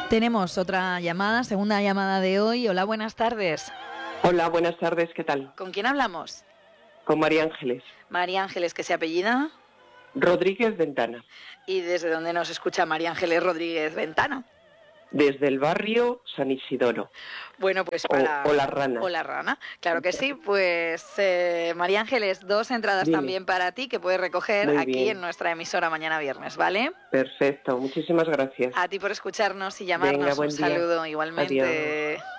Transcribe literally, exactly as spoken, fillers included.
Tenemos otra llamada, segunda llamada de hoy. Hola, buenas tardes. Hola, buenas tardes, ¿qué tal? ¿Con quién hablamos? Con María Ángeles. María Ángeles, ¿que se apellida? Rodríguez Ventana. ¿Y desde dónde nos escucha María Ángeles Rodríguez Ventana? Desde el barrio San Isidoro. Bueno, pues para... O, o La Rana. O La Rana, claro que sí. Pues eh, María Ángeles, dos entradas Dime. también para ti que puedes recoger Muy aquí bien. en nuestra emisora mañana viernes, ¿vale? Perfecto, muchísimas gracias. A ti por escucharnos y llamarnos. Venga, buen Un día. saludo igualmente. Adiós.